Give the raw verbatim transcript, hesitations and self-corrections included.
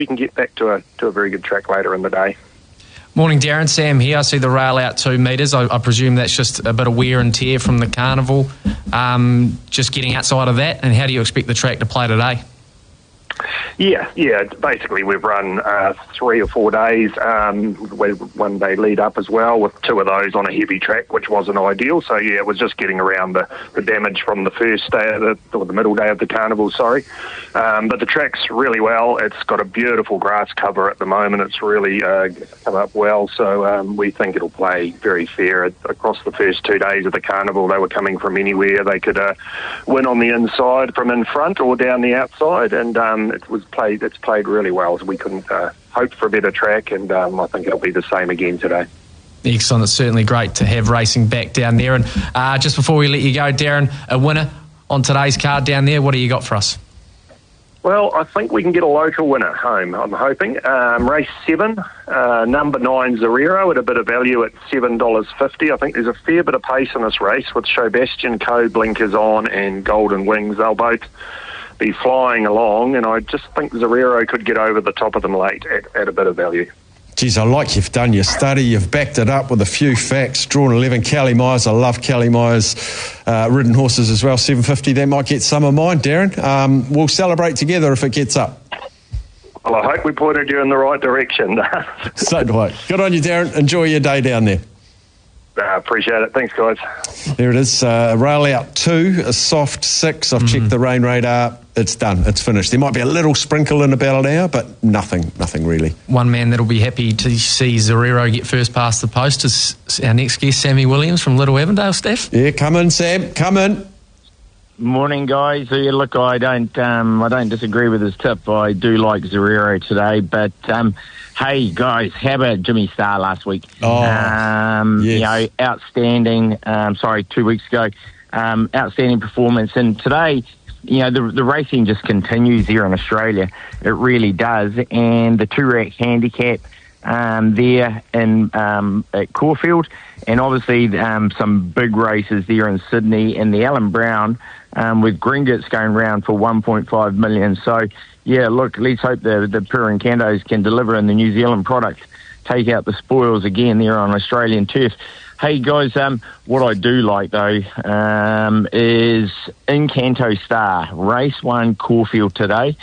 we can get back to a to a very good track later in the day. Morning, Darren. Sam here. I see the rail out two metres. I, I presume that's just a bit of wear and tear from the carnival. Um, just getting outside of that, and how do you expect the track to play today? Yeah, yeah. Basically, we've run uh, three or four days, um, with one day lead up as well, with two of those on a heavy track, which wasn't ideal. So yeah, it was just getting around the, the damage from the first day of the, or the middle day of the carnival. Sorry, um, but the track's really well. It's got a beautiful grass cover at the moment. It's really uh, come up well. So um, we think it'll play very fair across the first two days of the carnival. They were coming from anywhere. They could uh, win on the inside from in front or down the outside, and um, it was played. It's played really well. So we couldn't uh, hope for a better track, and um, I think it'll be the same again today. Excellent. It's certainly great to have racing back down there. And uh, just before we let you go, Darren, a winner on today's card down there. What do you got for us? Well, I think we can get a local winner home, I'm hoping. Um, race seven, uh, number nine, Zerero, at a bit of value at seven dollars fifty. I think there's a fair bit of pace in this race with Sebastian Coe, Blinkers On, and Golden Wings. They'll both be flying along, and I just think Zerero could get over the top of them late at, at a bit of value. Geez, I like you've done your study. You've backed it up with a few facts. Drawn eleven, Kelly Myers. I love Kelly Myers. Uh, ridden horses as well, seven fifty. That might get some of mine, Darren. Um, we'll celebrate together if it gets up. Well, I hope we pointed you in the right direction. So do I. Good on you, Darren. Enjoy your day down there. I uh, appreciate it. Thanks, guys. There it is. Uh, rail out two, a soft six. I've mm. checked the rain radar. It's done. It's finished. There might be a little sprinkle in about an hour, but nothing, nothing really. One man that'll be happy to see Zerero get first past the post is our next guest, Sammy Williams from Little Avondale. Steph? Yeah, come in, Sam. Come in. Morning, guys. Yeah, look, I don't, um, I don't disagree with his tip. I do like Zerero today, but um, hey, guys, how about Jimmy Starr last week? Oh, um, yes. You know, outstanding. Um, sorry, two weeks ago, um, outstanding performance, and today, you know, the the racing just continues here in Australia. It really does, and the two-rack handicap um, there in um, at Caulfield, and obviously um, some big races there in Sydney, and the Alan Brown um, with Gringotts going round for one point five million. So, yeah, look, let's hope the the Purincandos can deliver in the New Zealand product, take out the spoils again there on Australian turf. Hey, guys, um, what I do like, though, um, is Incanto Star, race one, Caulfield today.